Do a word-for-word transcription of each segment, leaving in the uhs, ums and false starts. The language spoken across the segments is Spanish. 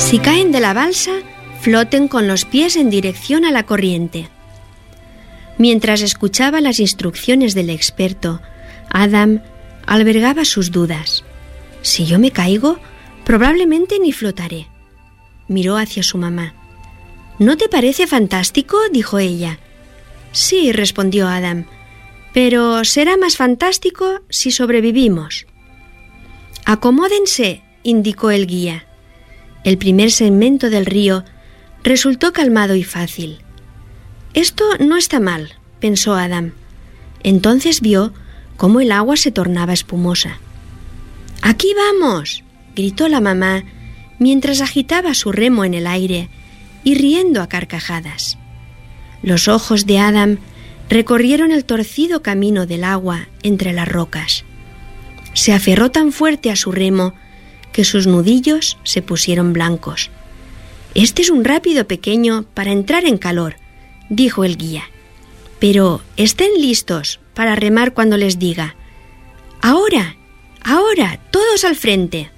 Si caen de la balsa, floten con los pies en dirección a la corriente. Mientras escuchaba las instrucciones del experto, Adam albergaba sus dudas. Si yo me caigo, probablemente ni flotaré. Miró hacia su mamá. ¿No te parece fantástico?, dijo ella. Sí, respondió Adam, pero será más fantástico si sobrevivimos. Acomódense, indicó el guía. El primer segmento del río resultó calmado y fácil. Esto no está mal, pensó Adam. Entonces vio cómo el agua se tornaba espumosa. ¡Aquí vamos!, gritó la mamá mientras agitaba su remo en el aire y riendo a carcajadas. Los ojos de Adam recorrieron el torcido camino del agua entre las rocas. Se aferró tan fuerte a su remo que sus nudillos se pusieron blancos. «Este es un rápido pequeño para entrar en calor», dijo el guía. «Pero estén listos para remar cuando les diga. ¡Ahora! ¡Ahora! ¡Todos al frente!».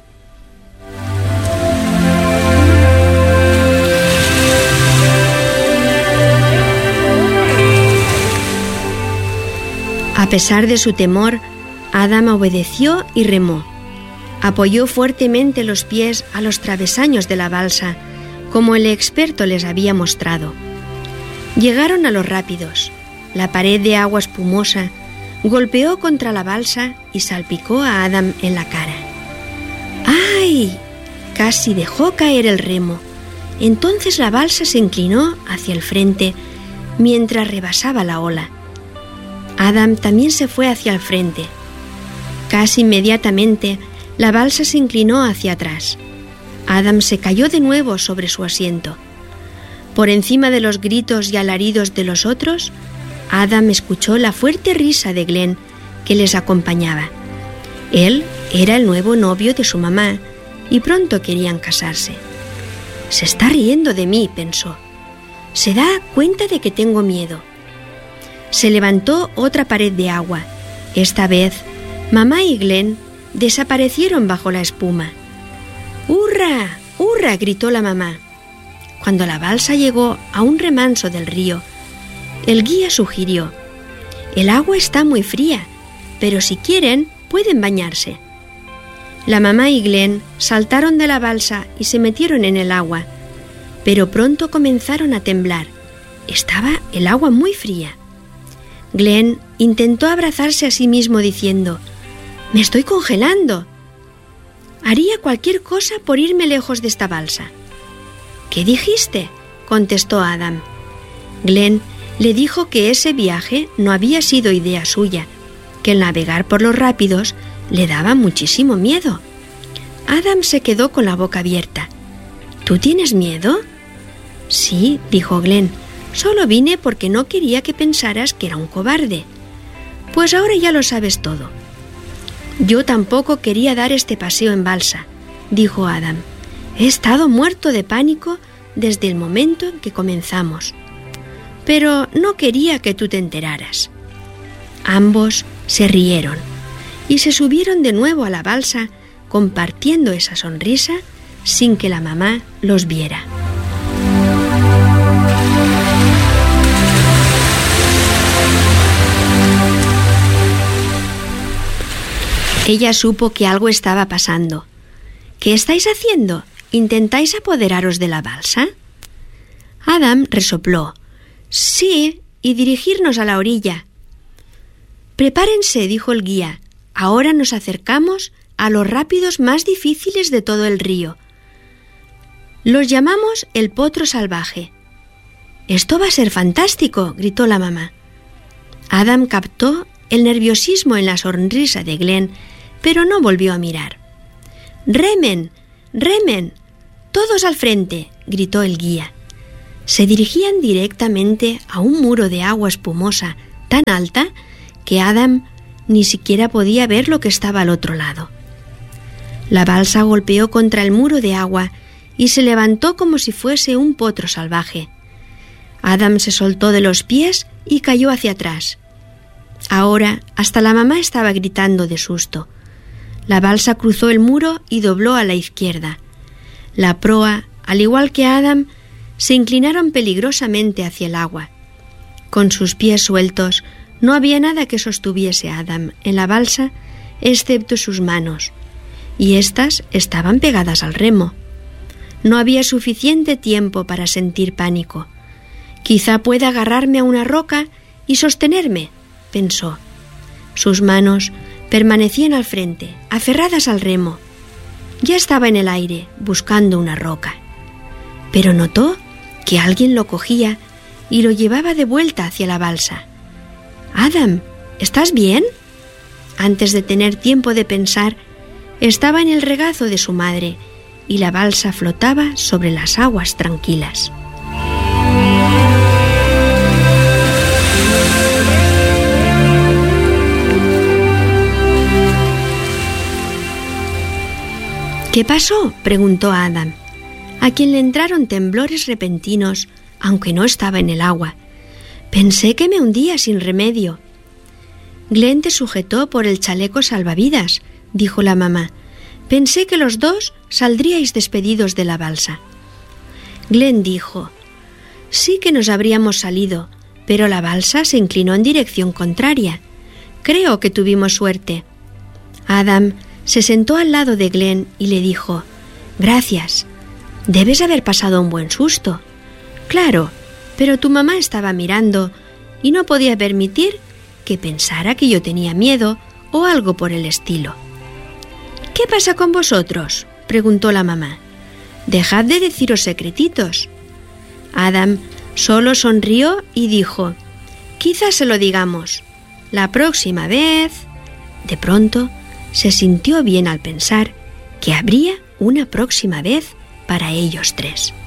A pesar de su temor, Adam obedeció y remó. Apoyó fuertemente los pies a los travesaños de la balsa, como el experto les había mostrado. Llegaron a los rápidos. La pared de agua espumosa golpeó contra la balsa y salpicó a Adam en la cara. ¡Ay! Casi dejó caer el remo. Entonces la balsa se inclinó hacia el frente mientras rebasaba la ola. Adam también se fue hacia el frente. Casi inmediatamente, la balsa se inclinó hacia atrás. Adam se cayó de nuevo sobre su asiento. Por encima de los gritos y alaridos de los otros, Adam escuchó la fuerte risa de Glenn que les acompañaba. Él era el nuevo novio de su mamá y pronto querían casarse. «Se está riendo de mí», pensó. «Se da cuenta de que tengo miedo». Se levantó otra pared de agua. Esta vez, mamá y Glenn desaparecieron bajo la espuma. «¡Hurra! ¡Hurra!», gritó la mamá. Cuando la balsa llegó a un remanso del río, el guía sugirió: «El agua está muy fría, pero si quieren, pueden bañarse». La mamá y Glenn saltaron de la balsa y se metieron en el agua, pero pronto comenzaron a temblar. Estaba el agua muy fría. Glenn intentó abrazarse a sí mismo diciendo: «Me estoy congelando. Haría cualquier cosa por irme lejos de esta balsa». «¿Qué dijiste?», contestó Adam. Glenn le dijo que ese viaje no había sido idea suya, que el navegar por los rápidos le daba muchísimo miedo. Adam se quedó con la boca abierta. «¿Tú tienes miedo?». «Sí», dijo Glenn. «Solo vine porque no quería que pensaras que era un cobarde». «Pues ahora ya lo sabes todo». «Yo tampoco quería dar este paseo en balsa», dijo Adam. «He estado muerto de pánico desde el momento en que comenzamos. Pero no quería que tú te enteraras». Ambos se rieron y se subieron de nuevo a la balsa, compartiendo esa sonrisa sin que la mamá los viera. Ella supo que algo estaba pasando. «¿Qué estáis haciendo? ¿Intentáis apoderaros de la balsa?». Adam resopló. «Sí, y dirigirnos a la orilla». «Prepárense», dijo el guía. «Ahora nos acercamos a los rápidos más difíciles de todo el río. Los llamamos el Potro Salvaje». «Esto va a ser fantástico», gritó la mamá. Adam captó el nerviosismo en la sonrisa de Glenn, pero no volvió a mirar. «¡Remen! ¡Remen! ¡Todos al frente!», gritó el guía. Se dirigían directamente a un muro de agua espumosa tan alta que Adam ni siquiera podía ver lo que estaba al otro lado. La balsa golpeó contra el muro de agua y se levantó como si fuese un potro salvaje. Adam se soltó de los pies y cayó hacia atrás. Ahora hasta la mamá estaba gritando de susto. La balsa cruzó el muro y dobló a la izquierda. La proa, al igual que Adam, se inclinaron peligrosamente hacia el agua. Con sus pies sueltos, no había nada que sostuviese a Adam en la balsa, excepto sus manos, y éstas estaban pegadas al remo. No había suficiente tiempo para sentir pánico. Quizá pueda agarrarme a una roca y sostenerme, pensó. Sus manos permanecían al frente, aferradas al remo. Ya estaba en el aire, buscando una roca. Pero notó que alguien lo cogía y lo llevaba de vuelta hacia la balsa. «Adam, ¿estás bien?» Antes de tener tiempo de pensar, estaba en el regazo de su madre y la balsa flotaba sobre las aguas tranquilas. «¿Qué pasó?», preguntó Adam, a quien le entraron temblores repentinos, aunque no estaba en el agua. «Pensé que me hundía sin remedio». «Glenn te sujetó por el chaleco salvavidas», dijo la mamá. «Pensé que los dos saldríais despedidos de la balsa». Glenn dijo: «Sí que nos habríamos salido, pero la balsa se inclinó en dirección contraria. Creo que tuvimos suerte». Adam se sentó al lado de Glenn y le dijo: «Gracias. Debes haber pasado un buen susto». «Claro, pero tu mamá estaba mirando y no podía permitir que pensara que yo tenía miedo o algo por el estilo». «¿Qué pasa con vosotros?», preguntó la mamá. «Dejad de deciros secretitos». Adam solo sonrió y dijo: «Quizás se lo digamos. La próxima vez». De pronto se sintió bien al pensar que habría una próxima vez para ellos tres.